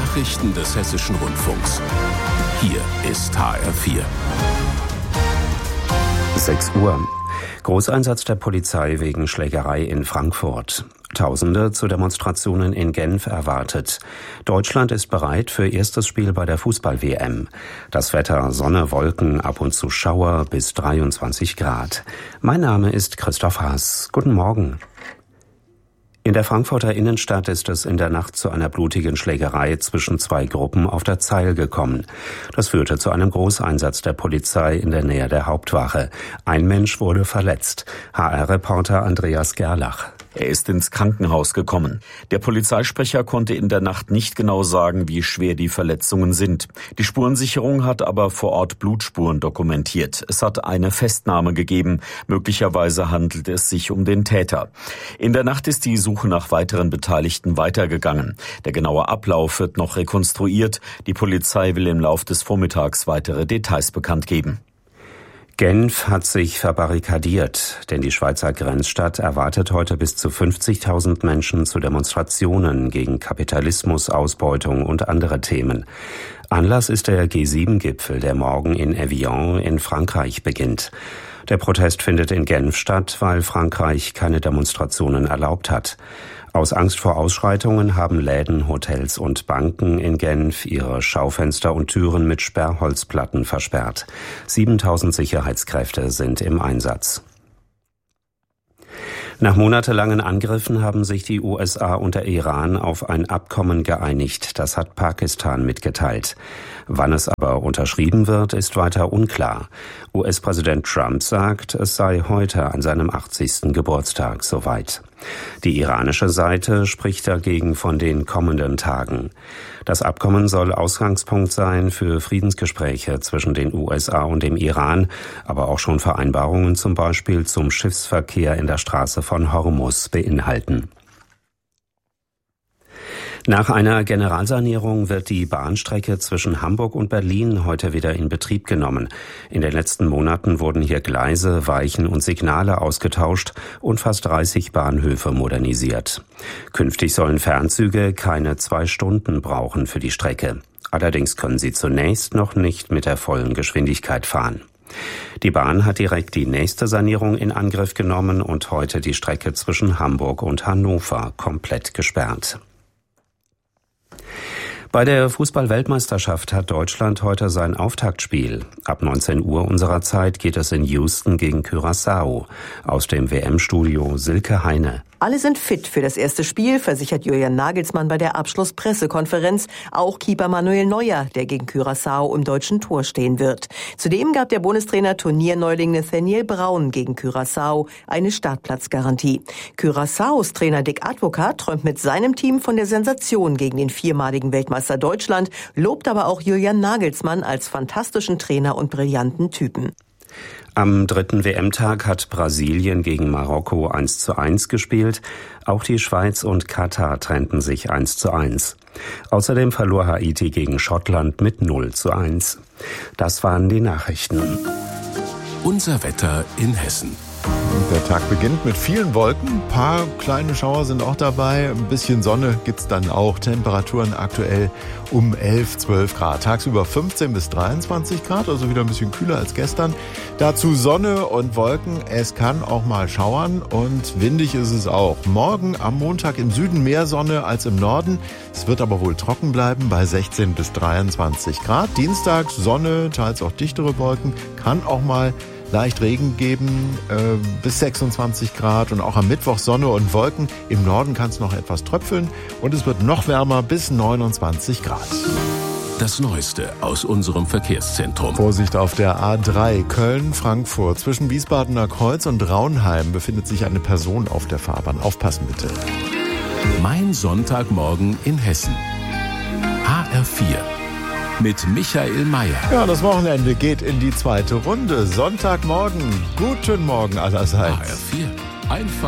Nachrichten des Hessischen Rundfunks. Hier ist HR4. 6 Uhr. Großeinsatz der Polizei wegen Schlägerei in Frankfurt. Tausende zu Demonstrationen in Genf erwartet. Deutschland ist bereit für erstes Spiel bei der Fußball-WM. Das Wetter: Sonne, Wolken, ab und zu Schauer bis 23 Grad. Mein Name ist Christoph Haas. Guten Morgen. In der Frankfurter Innenstadt ist es in der Nacht zu einer blutigen Schlägerei zwischen 2 Gruppen auf der Zeil gekommen. Das führte zu einem Großeinsatz der Polizei in der Nähe der Hauptwache. Ein Mensch wurde verletzt. HR-Reporter Andreas Gerlach. Er ist ins Krankenhaus gekommen. Der Polizeisprecher konnte in der Nacht nicht genau sagen, wie schwer die Verletzungen sind. Die Spurensicherung hat aber vor Ort Blutspuren dokumentiert. Es hat eine Festnahme gegeben. Möglicherweise handelt es sich um den Täter. In der Nacht ist die Suche nach weiteren Beteiligten weitergegangen. Der genaue Ablauf wird noch rekonstruiert. Die Polizei will im Lauf des Vormittags weitere Details bekannt geben. Genf hat sich verbarrikadiert, denn die Schweizer Grenzstadt erwartet heute bis zu 50.000 Menschen zu Demonstrationen gegen Kapitalismus, Ausbeutung und andere Themen. Anlass ist der G7-Gipfel, der morgen in Evian in Frankreich beginnt. Der Protest findet in Genf statt, weil Frankreich keine Demonstrationen erlaubt hat. Aus Angst vor Ausschreitungen haben Läden, Hotels und Banken in Genf ihre Schaufenster und Türen mit Sperrholzplatten versperrt. 7.000 Sicherheitskräfte sind im Einsatz. Nach monatelangen Angriffen haben sich die USA und der Iran auf ein Abkommen geeinigt. Das hat Pakistan mitgeteilt. Wann es aber unterschrieben wird, ist weiter unklar. US-Präsident Trump sagt, es sei heute an seinem 80. Geburtstag soweit. Die iranische Seite spricht dagegen von den kommenden Tagen. Das Abkommen soll Ausgangspunkt sein für Friedensgespräche zwischen den USA und dem Iran, aber auch schon Vereinbarungen zum Beispiel zum Schiffsverkehr in der Straße von Hormuz beinhalten. Nach einer Generalsanierung wird die Bahnstrecke zwischen Hamburg und Berlin heute wieder in Betrieb genommen. In den letzten Monaten wurden hier Gleise, Weichen und Signale ausgetauscht und fast 30 Bahnhöfe modernisiert. Künftig sollen Fernzüge keine 2 Stunden brauchen für die Strecke. Allerdings können sie zunächst noch nicht mit der vollen Geschwindigkeit fahren. Die Bahn hat direkt die nächste Sanierung in Angriff genommen und heute die Strecke zwischen Hamburg und Hannover komplett gesperrt. Bei der Fußball-Weltmeisterschaft hat Deutschland heute sein Auftaktspiel. Ab 19 Uhr unserer Zeit geht es in Houston gegen Curaçao. Aus dem WM-Studio Silke Heine. Alle sind fit für das erste Spiel, versichert Julian Nagelsmann bei der Abschlusspressekonferenz. Auch Keeper Manuel Neuer, der gegen Curaçao im deutschen Tor stehen wird. Zudem gab der Bundestrainer Turnierneuling Nathaniel Braun gegen Curaçao eine Startplatzgarantie. Curaçaos Trainer Dick Advocat träumt mit seinem Team von der Sensation gegen den 4-maligen Weltmeister Deutschland, lobt aber auch Julian Nagelsmann als fantastischen Trainer und brillanten Typen. Am 3. WM-Tag hat Brasilien gegen Marokko 1:1 gespielt. Auch die Schweiz und Katar trennten sich 1:1. Außerdem verlor Haiti gegen Schottland mit 0:1. Das waren die Nachrichten. Unser Wetter in Hessen. Der Tag beginnt mit vielen Wolken, ein paar kleine Schauer sind auch dabei, ein bisschen Sonne gibt's dann auch. Temperaturen aktuell um 11, 12 Grad, tagsüber 15 bis 23 Grad, also wieder ein bisschen kühler als gestern. Dazu Sonne und Wolken, es kann auch mal schauern und windig ist es auch. Morgen am Montag im Süden mehr Sonne als im Norden, es wird aber wohl trocken bleiben bei 16 bis 23 Grad. Dienstag Sonne, teils auch dichtere Wolken, kann auch mal leicht Regen geben, bis 26 Grad und auch am Mittwoch Sonne und Wolken. Im Norden kann es noch etwas tröpfeln und es wird noch wärmer bis 29 Grad. Das Neueste aus unserem Verkehrszentrum. Vorsicht auf der A3 Köln-Frankfurt. Zwischen Wiesbadener Kreuz und Raunheim befindet sich eine Person auf der Fahrbahn. Aufpassen bitte. Mein Sonntagmorgen in Hessen. HR4. Mit Michael Mayer. Ja, das Wochenende geht in die 2. Runde. Sonntagmorgen. Guten Morgen allerseits. HR4. Einfach